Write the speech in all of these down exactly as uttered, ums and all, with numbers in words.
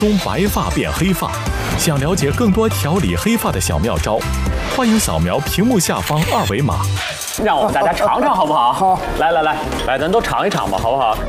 从白发变黑发，想了解更多调理黑发的小妙招，欢迎扫描屏幕下方二维码。 让我们大家尝尝好不好？ 好， 来来来来，咱都尝一尝吧，好不好？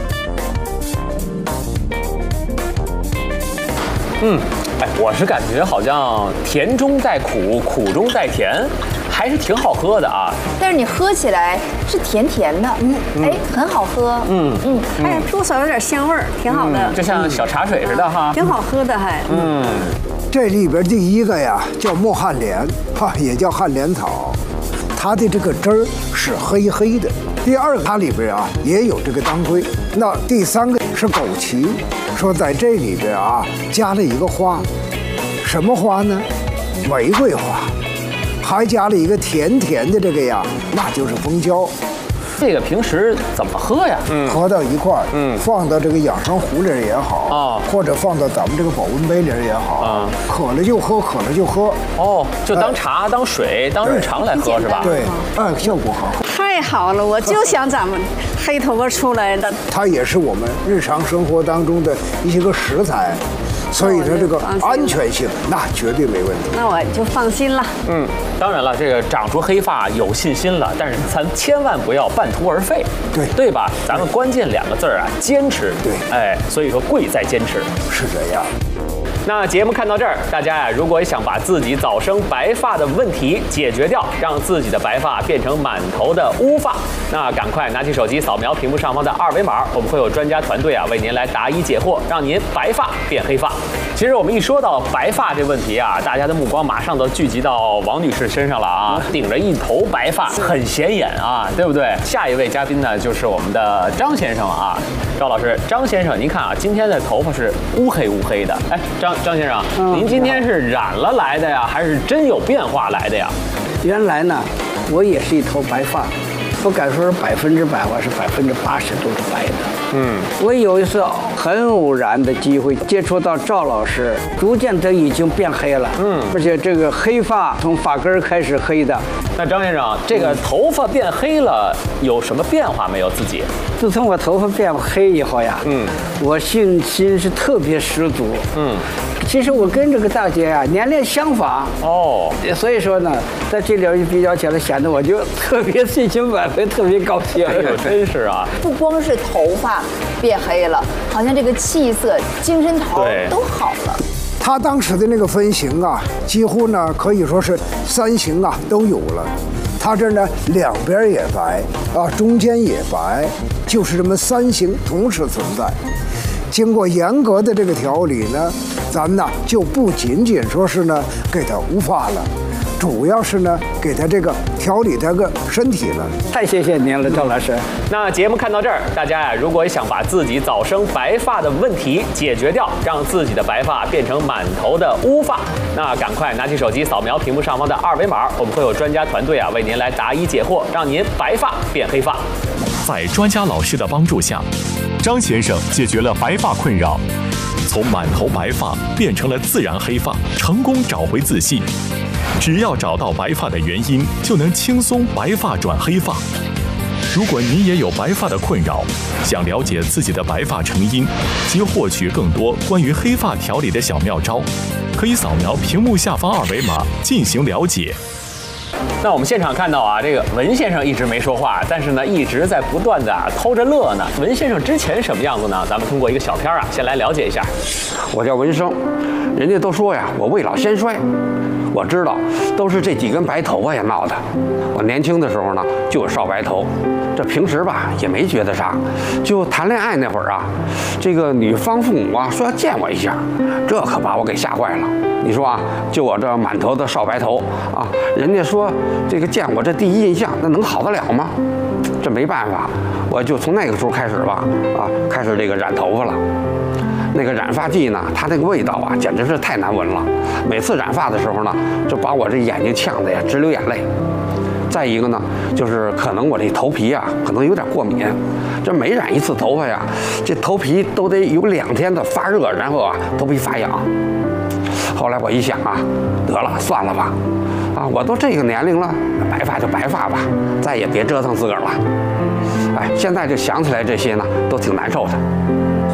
嗯，哎，我是感觉好像甜中带苦，苦中带甜，还是挺好喝的啊。 但是你喝起来是甜甜的，嗯，哎，很好喝， 嗯嗯， 哎，多少有点香味儿，挺好的， 嗯、就像小茶水似的哈， 挺好喝的还。 嗯， 这里边第一个呀叫墨旱莲，哈，也叫旱莲草，它的这个汁儿是黑黑的。第二个，它里边啊也有这个当归。那第三个是枸杞，说在这里边啊加了一个花，什么花呢？玫瑰花，还加了一个甜甜的这个呀，那就是蜂胶。 这个平时怎么喝呀？ 嗯，合到一块儿， 嗯， 放到这个养生壶里也好啊，或者放到咱们这个保温杯里也好啊，渴了就喝，渴了就喝。 哦，就当茶、当水、当日常来喝是吧？ 对，哎，效果很好。 太好了，我就想咱们黑头发出来的。 它也是我们日常生活当中的一些个食材。所以说这个安全性那绝对没问题， 那我就放心了。 嗯，当然了，这个长出黑发有信心了，但是咱千万不要半途而废， 对对吧？咱们关键两个字儿啊，坚持。 对， 哎，所以说贵在坚持， 是这样。 那节目看到这儿，大家呀，如果想把自己早生白发的问题解决掉，让自己的白发变成满头的乌发，那赶快拿起手机扫描屏幕上方的二维码，我们会有专家团队啊为您来答疑解惑，让您白发变黑发。其实我们一说到白发这问题啊，大家的目光马上都聚集到王女士身上了啊，顶着一头白发，很显眼啊，对不对？下一位嘉宾呢，就是我们的张先生啊，赵老师，张先生，您看啊，今天的头发是乌黑乌黑的，哎，张张先生，嗯、您今天是染了来的呀，还是真有变化来的呀？ 原来呢，我也是一头白发，不敢说是百分之百，我是百分之八十都是白的。嗯，我有一次很偶然的机会接触到赵老师，逐渐的已经变黑了。嗯，而且这个黑发从发根开始黑的。 那张先生，这个头发变黑了，有什么变化没有？自己？ 自从我头发变黑以后呀，嗯，我信心是特别十足。嗯。其实我跟这个大姐啊年龄相仿哦，所以说呢，在这里一比较起来，显得我就特别信心满分，特别高兴。 哎呦，真是啊！ 不光是头发变黑了，好像这个气色、精神头都好了。 他当时的那个分型啊，几乎呢可以说是三型啊都有了。他这呢两边也白啊，中间也白，就是这么三型同时存在。经过严格的这个调理呢，咱呢就不仅仅说是呢给他乌发了，主要是呢给他这个调理他个身体了。 太谢谢您了，赵老师。 那节目看到这儿，大家呀，如果想把自己早生白发的问题解决掉，让自己的白发变成满头的乌发，那赶快拿起手机扫描屏幕上方的二维码，我们会有专家团队啊为您来答疑解惑，让您白发变黑发。 在专家老师的帮助下，张先生解决了白发困扰，从满头白发变成了自然黑发，成功找回自信。只要找到白发的原因，就能轻松白发转黑发。如果你也有白发的困扰，想了解自己的白发成因及获取更多关于黑发调理的小妙招，可以扫描屏幕下方二维码进行了解。 那我们现场看到啊，这个文先生一直没说话，但是呢，一直在不断的、啊、偷着乐呢。文先生之前什么样子呢？咱们通过一个小片啊，先来了解一下。 我叫文生，人家都说呀，我未老先衰。我知道，都是这几根白头发呀闹的。我年轻的时候呢，就有少白头，这平时吧也没觉得啥。就谈恋爱那会儿啊，这个女方父母啊说要见我一下，这可把我给吓坏了。你说啊，就我这满头的少白头啊，人家说这个见我这第一印象，那能好得了吗？这没办法，我就从那个时候开始吧，啊，开始这个染头发了。那个染发剂呢，它那个味道啊，简直是太难闻了。每次染发的时候呢，就把我这眼睛呛得呀直流眼泪。再一个呢，就是可能我这头皮啊，可能有点过敏。这每染一次头发呀，这头皮都得有两天的发热，然后啊，头皮发痒。后来我一想啊，得了，算了吧，啊，我都这个年龄了，白发就白发吧，再也别折腾自个儿了。哎，现在就想起来这些呢，都挺难受的。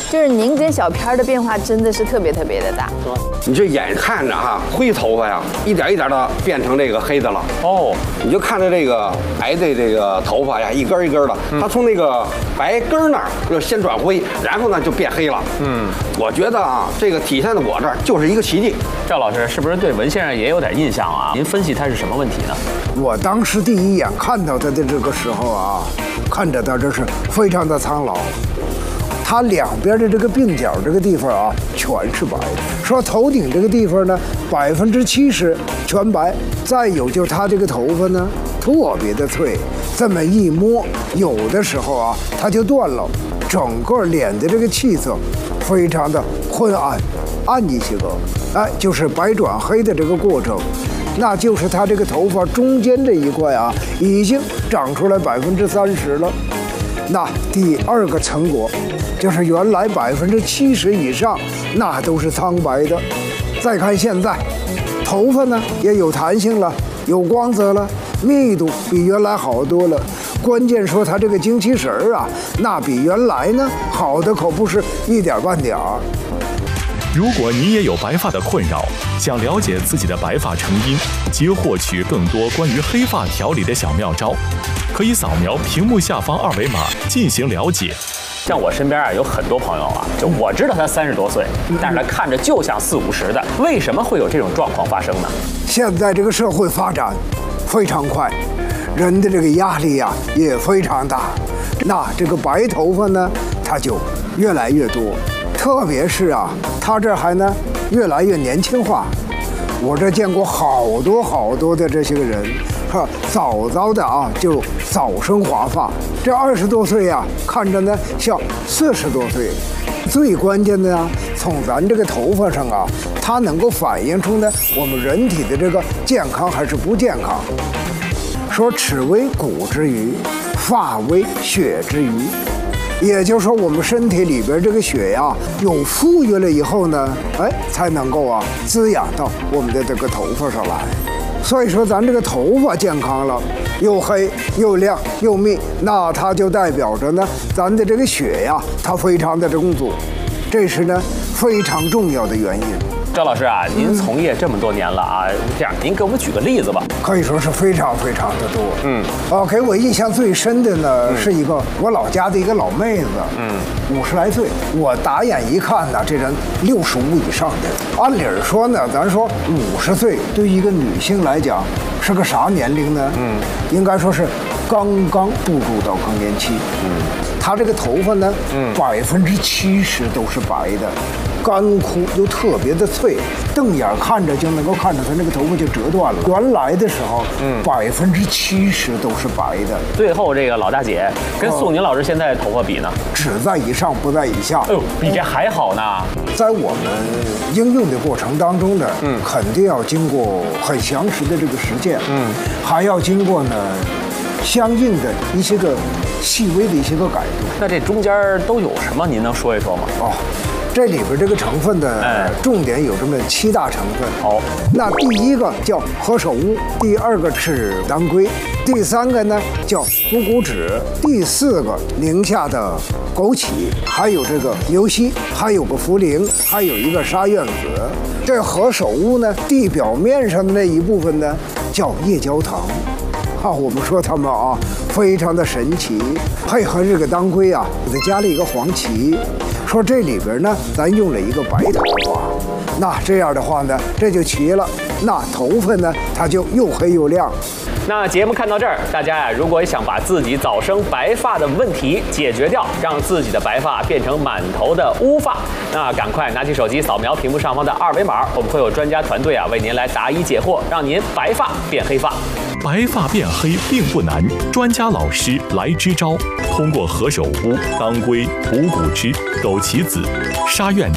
就是您跟小片儿的变化真的是特别特别的大。 你这眼看着哈，灰头发呀，一点一点的变成这个黑的了。哦，你就看着这个白的这个头发呀，一根一根的，嗯、它从那个白根儿那儿就先转灰，然后呢就变黑了。嗯，我觉得啊，这个体现在我这儿就是一个奇迹。 赵老师是不是对文先生也有点印象啊？您分析他是什么问题呢？ 我当时第一眼看到他的这个时候啊，看着他这是非常的苍老。他两边的这个鬓角这个地方啊，全是白的。说头顶这个地方呢，百分之七十全白。再有就是他这个头发呢，特别的脆，这么一摸，有的时候啊，它就断了。整个脸的这个气色，非常的昏暗，暗一些个，哎，就是白转黑的这个过程。那就是他这个头发中间这一块啊，已经长出来百分之三十了。那第二个成果，就是原来百分之七十以上，那都是苍白的。再看现在，头发呢也有弹性了，有光泽了，密度比原来好多了。关键说它这个精气神儿啊，那比原来呢好的可不是一点半点儿。 如果你也有白发的困扰，想了解自己的白发成因及获取更多关于黑发调理的小妙招，可以扫描屏幕下方二维码进行了解。 像我身边啊有很多朋友啊，就我知道他三十多岁，但是他看着就像四五十的，为什么会有这种状况发生呢？ 现在这个社会发展非常快，人的这个压力呀、啊、也非常大，那这个白头发呢，它就越来越多。特别是啊，他这还呢越来越年轻化。我这见过好多好多的这些个人，哈，早早的啊就早生华发。这二十多岁呀、啊，看着呢像四十多岁。最关键的呀，从咱这个头发上啊，它能够反映出呢我们人体的这个健康还是不健康。说齿为骨之余，发为血之余。也就是说，我们身体里边这个血呀，有富裕了以后呢，哎，才能够啊滋养到我们的这个头发上来。所以说，咱这个头发健康了，又黑又亮又密，那它就代表着呢，咱的这个血呀，它非常的充足，这是呢非常重要的原因。 赵老师啊，您从业这么多年了啊，这样您给我们举个例子吧。 可以说是非常非常的多。嗯，啊，给我印象最深的呢，嗯、是一个我老家的一个老妹子，嗯，五十来岁。我打眼一看呢，这人六十五以上的。按理儿说呢，咱说五十岁对于一个女性来讲是个啥年龄呢？嗯，应该说是刚刚步入到更年期。嗯，她这个头发呢，嗯，百分之七十都是白的。干枯又特别的脆，瞪眼看着就能够看着它那个头发就折断了。原来的时候，嗯，百分之七十都是白的。 最后这个老大姐跟宋宁老师现在头发比呢， 只在以上不在以下。 哎呦，比这还好呢。 在我们应用的过程当中呢，嗯，肯定要经过很详实的这个实践，嗯，还要经过呢相应的一些个细微的一些个改动。 那这中间都有什么？您能说一说吗？ 哦。这里边这个成分的重点有这么七大成分。好，那第一个叫何首乌，第二个是当归，第三个呢叫虎骨脂，第四个宁夏的枸杞，还有这个牛膝，还有个茯苓，还有一个沙苑子。这何首乌呢，地表面上的那一部分呢叫夜焦糖。啊，我们说它们啊非常的神奇，配合这个当归啊，给它加了一个黄芪。说这里边呢，咱用了一个白头发，那这样的话呢，这就齐了。那头发呢，它就又黑又亮。 那节目看到这儿，大家呀，如果想把自己早生白发的问题解决掉，让自己的白发变成满头的乌发，那赶快拿起手机扫描屏幕上方的二维码，我们会有专家团队啊为您来答疑解惑，让您白发变黑发。 白发变黑并不难，专家老师来支招。通过何首乌、当归、虎骨脂、枸杞子、沙苑子、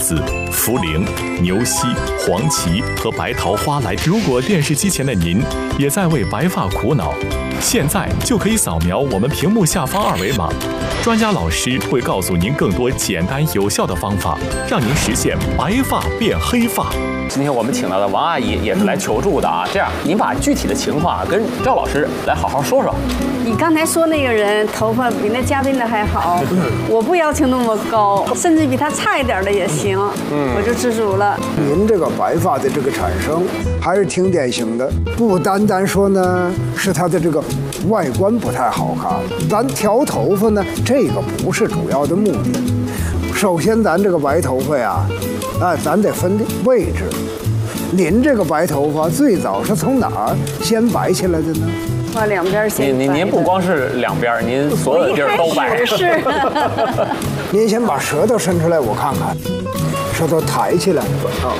茯苓、牛膝、黄芪和白桃花来。如果电视机前的您也在为白发苦恼，现在就可以扫描我们屏幕下方二维码，专家老师会告诉您更多简单有效的方法，让您实现白发变黑发。 今天我们请到的王阿姨也是来求助的啊。这样，您把具体的情况跟赵老师来好好说说。 你刚才说那个人头发比那嘉宾的还好，我不要求那么高，甚至比他差一点的也行，嗯，我就知足了。 您这个白发的这个产生还是挺典型的，不单单说呢是他的这个外观不太好看，咱调头发呢这个不是主要的目的。首先咱这个白头发呀，啊，咱得分位置。您这个白头发最早是从哪儿先白起来的呢？ 把两边先白。 您您您不光是两边，您所有的地儿都白。 是。 您先把舌头伸出来，我看看，舌头抬起来。啊。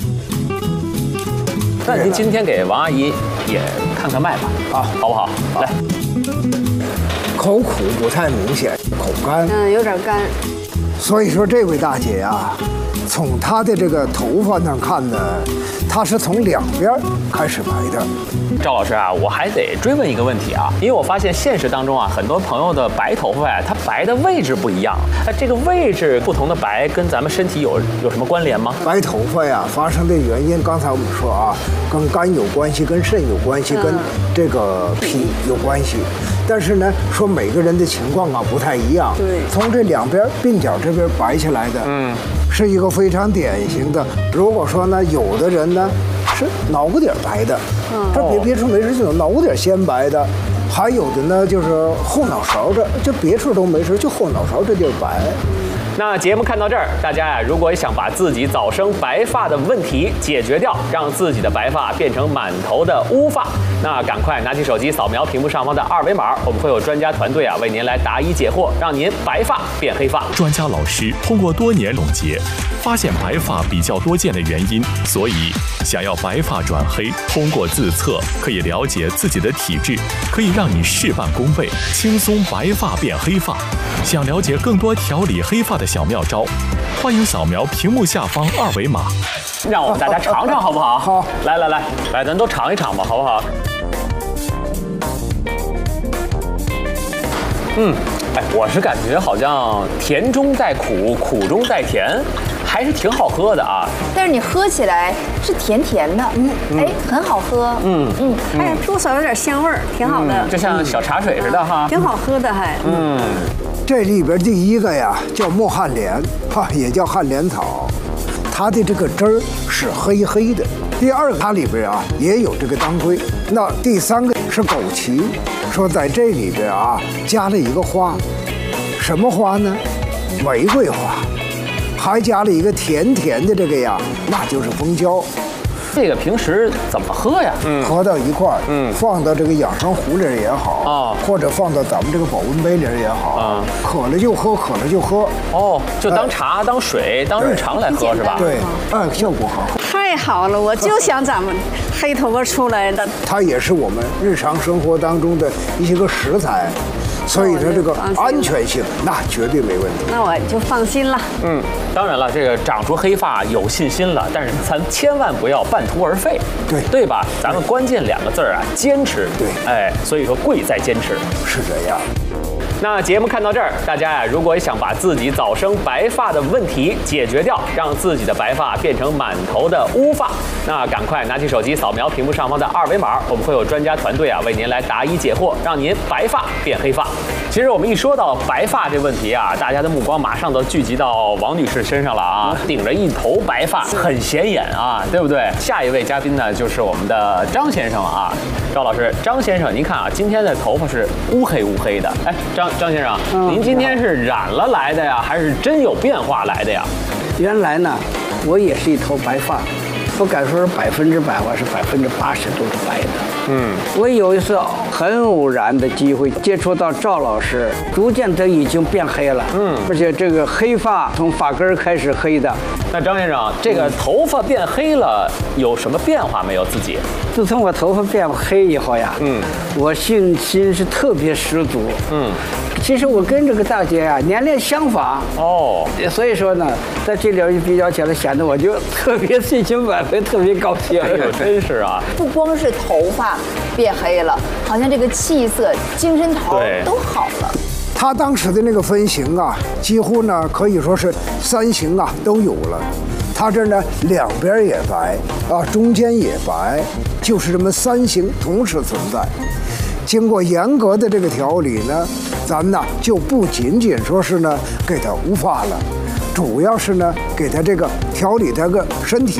那您今天给王阿姨也看看脉吧，啊，好不好？来。 口苦不太明显，口干。 嗯，有点干。 所以说这位大姐呀，从她的这个头发上看呢，她是从两边开始白的。 赵老师啊，我还得追问一个问题啊，因为我发现现实当中啊，很多朋友的白头发呀，它白的位置不一样。哎，这个位置不同的白跟咱们身体有有什么关联吗？ 白头发呀，发生的原因，刚才我们说啊，跟肝有关系，跟肾有关系，跟这个脾有关系。但是呢，说每个人的情况啊不太一样。 对。从这两边鬓角这边白起来的，嗯，是一个非常典型的。如果说呢，有的人呢是脑瓜底白的，嗯，这别别处没事，就有脑瓜底先白的，还有的呢就是后脑勺这，这别处都没事，就后脑勺这地儿白。 那节目看到这儿，大家呀，如果想把自己早生白发的问题解决掉，让自己的白发变成满头的乌发，那赶快拿起手机扫描屏幕上方的二维码，我们会有专家团队啊为您来答疑解惑，让您白发变黑发。 专家老师通过多年总结，发现白发比较多见的原因，所以想要白发转黑，通过自测可以了解自己的体质，可以让你事半功倍，轻松白发变黑发。想了解更多调理黑发的小妙招，欢迎扫描屏幕下方二维码， 让我们大家尝尝好不好？ 好， 来来来来，咱都尝一尝吧，好不好？嗯，哎，我是感觉好像甜中带苦，苦中带甜，还是挺好喝的啊。 但是你喝起来是甜甜的，嗯，哎，很好喝， 嗯嗯，哎，多少有点香味儿，挺好的， 就像小茶水似的哈， 挺好喝的还， 嗯。 这里边第一个呀叫墨旱莲，哈，也叫旱莲草，它的这个汁儿是黑黑的。第二个它里边啊也有这个当归。那第三个是枸杞，说在这里边啊加了一个花，什么花呢？玫瑰花，还加了一个甜甜的这个呀，那就是蜂胶。 这个平时怎么喝呀？ 嗯，合到一块儿，嗯，放到这个养生壶里也好啊，或者放到咱们这个保温杯里也好啊，渴了就喝，渴了就喝。 哦，就当茶、呃、当水、当日常来喝是吧？ 对，哎，效果好。 太好了，我就想咱们黑头发出来的。 它也是我们日常生活当中的一些个食材。所以说这个安全性那绝对没问题， 那我就放心了。 嗯，当然了，这个长出黑发有信心了，但是咱千万不要半途而废， 对对吧？咱们关键两个字儿啊，坚持。 对， 哎，所以说贵在坚持， 是这样。 那节目看到这儿，大家呀，如果想把自己早生白发的问题解决掉，让自己的白发变成满头的乌发，那赶快拿起手机扫描屏幕上方的二维码，我们会有专家团队啊为您来答疑解惑，让您白发变黑发。其实我们一说到白发这问题啊，大家的目光马上都聚集到王女士身上了啊，顶着一头白发，很显眼啊，对不对？下一位嘉宾呢，就是我们的张先生啊，赵老师，张先生，您看啊，今天的头发是乌黑乌黑的，哎，张。张先生，您今天是染了来的呀，还是真有变化来的呀？ 原来呢，我也是一头白发，不敢说是百分之百，我是百分之八十都是白的。嗯，我有一次很偶然的机会接触到赵老师，逐渐的已经变黑了。嗯，而且这个黑发从发根开始黑的。 那张先生，这个头发变黑了，有什么变化没有？自己？ 自从我头发变黑以后呀，嗯，我信心是特别十足。嗯。 其实我跟这个大姐啊年龄相仿哦， 所以说呢，在这里一比较起来，显得我就特别信心满分，特别高兴。 哎呦，真是啊！ 不光是头发变黑了，好像这个气色、精神头都好了。 他当时的那个分型啊，几乎呢可以说是三型啊都有了。他这呢两边也白啊，中间也白，就是这么三型同时存在。经过严格的这个调理呢，咱呢就不仅仅说是呢给他乌发了，主要是呢给他这个调理他个身体。